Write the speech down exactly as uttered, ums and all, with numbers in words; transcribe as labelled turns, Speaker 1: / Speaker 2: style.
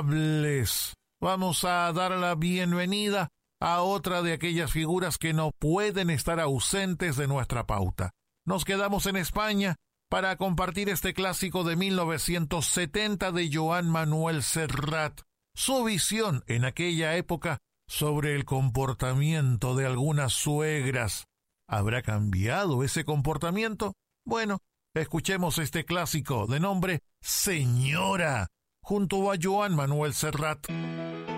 Speaker 1: Vamos a dar la bienvenida a otra de aquellas figuras que no pueden estar ausentes de nuestra pauta. Nos quedamos en España para compartir este clásico de mil novecientos setenta de Joan Manuel Serrat. Su visión en aquella época sobre el comportamiento de algunas suegras. ¿Habrá cambiado ese comportamiento? Bueno, escuchemos este clásico de nombre Señora, junto a Joan Manuel Serrat.